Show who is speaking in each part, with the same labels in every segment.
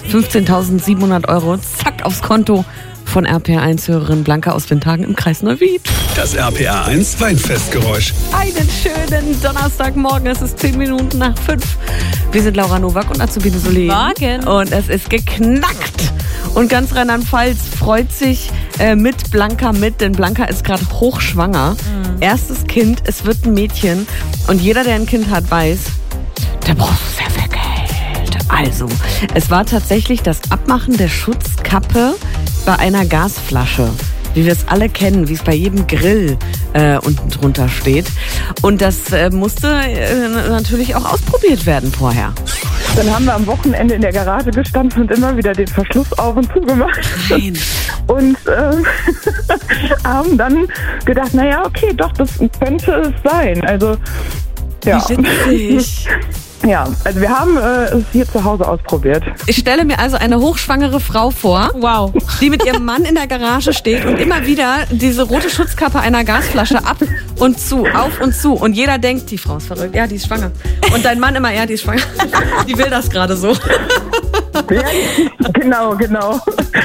Speaker 1: 15.700 Euro, zack, aufs Konto von RPR1-Hörerin Blanca aus Windhagen im Kreis Neuwied.
Speaker 2: Das RPR1 Weinfestgeräusch.
Speaker 1: Einen schönen Donnerstagmorgen, es ist 10 Minuten nach 5. Wir sind Laura Nowak und Azubine Solé.
Speaker 3: Morgen.
Speaker 1: Und es ist geknackt. Und ganz Rheinland-Pfalz freut sich mit Blanca mit, denn Blanca ist gerade hochschwanger. Erstes Kind, es wird ein Mädchen. Und jeder, der ein Kind hat, weiß, der braucht sehr viel Geld. Also, es war tatsächlich das Abmachen der Schutzkappe bei einer Gasflasche, wie wir es alle kennen, wie es bei jedem Grill unten drunter steht. Und das musste natürlich auch ausprobiert werden vorher.
Speaker 4: Dann haben wir am Wochenende in der Garage gestanden und immer wieder den Verschluss auf und zu gemacht.
Speaker 1: Nein.
Speaker 4: Und haben dann gedacht, naja, okay, doch, das könnte es sein. Also, ja.
Speaker 1: Wie witzig.
Speaker 4: Ja, also wir haben es hier zu Hause ausprobiert.
Speaker 1: Ich stelle mir also eine hochschwangere Frau vor,
Speaker 3: Wow.
Speaker 1: die mit ihrem Mann in der Garage steht und immer wieder diese rote Schutzkappe einer Gasflasche ab und zu, auf und zu. Und jeder denkt, die Frau ist verrückt, ja, die ist schwanger. Und dein Mann immer, ja, die ist schwanger. Die will das gerade so.
Speaker 4: Ja, genau. Andere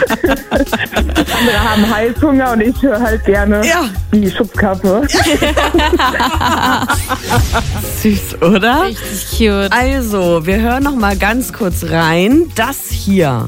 Speaker 4: haben Heißhunger und ich höre halt gerne die Schutzkappe.
Speaker 1: Süß, oder?
Speaker 3: Richtig cute.
Speaker 1: Also, wir hören noch mal ganz kurz rein. Das hier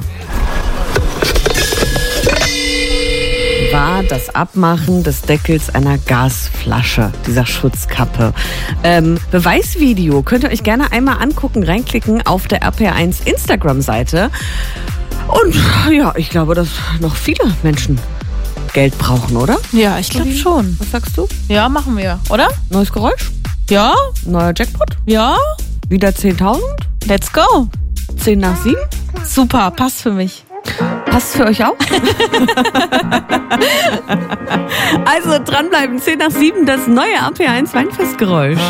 Speaker 1: war das Abmachen des Deckels einer Gasflasche, dieser Schutzkappe. Beweisvideo könnt ihr euch gerne einmal angucken, reinklicken auf der RPR1 Instagram-Seite. Und ja, ich glaube, dass noch viele Menschen Geld brauchen, oder?
Speaker 3: Ja, ich glaube schon.
Speaker 1: Was sagst du?
Speaker 3: Ja, machen wir, oder?
Speaker 1: Neues Geräusch?
Speaker 3: Ja,
Speaker 1: Neuer Jackpot?
Speaker 3: ja.
Speaker 1: Wieder 10.000?
Speaker 3: Let's go.
Speaker 1: 10 nach 7?
Speaker 3: Super, passt für mich.
Speaker 1: Passt für euch auch? Also dranbleiben, 10 nach 7, das neue RPR1 Weinfestgeräusch.